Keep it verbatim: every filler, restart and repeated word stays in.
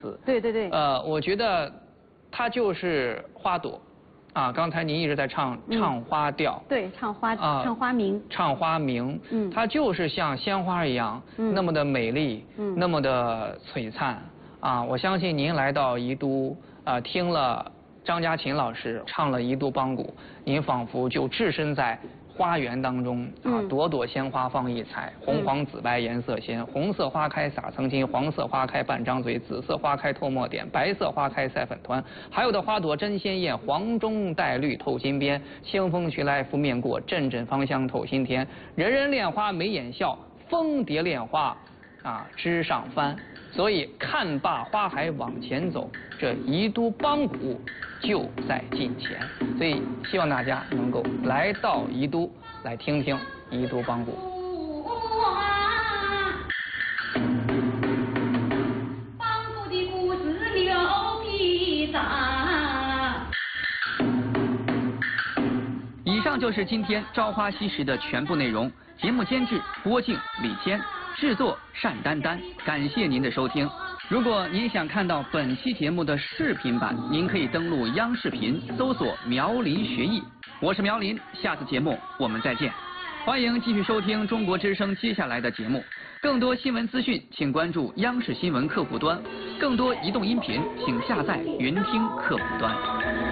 对对对。 呃，我觉得它就是花朵，啊，刚才您一直在唱唱花调。 嗯、对，唱花啊，唱花名。 唱花名，嗯，它就是像鲜花一样，嗯，那么的美丽，嗯，那么的璀璨，啊，我相信您来到宜都，啊，听了张家琴老师唱了宜都梆鼓，您仿佛就置身在花园当中啊，朵朵鲜花放异彩，红黄紫白颜色鲜，红色花开撒曾经，黄色花开半张嘴，紫色花开透墨点，白色花开赛粉团，还有的花朵真鲜艳，黄中带绿透金边，清风徐来拂面过，阵阵芳香透心田，人人恋花眉眼笑，蜂蝶恋花啊枝上翻。所以看罢花海往前走，这宜都梆鼓就在近前。所以希望大家能够来到宜都，来听听宜都梆鼓。 梆鼓的故事牛皮碴。 以上就是今天《朝花夕拾》的全部内容。节目监制郭靖、李谦。制作单丹丹，感谢您的收听。如果您想看到本期节目的视频版，您可以登录央视频搜索苗林学艺。我是苗林，下次节目我们再见。欢迎继续收听中国之声接下来的节目。更多新闻资讯，请关注央视新闻客户端；更多移动音频，请下载云听客户端。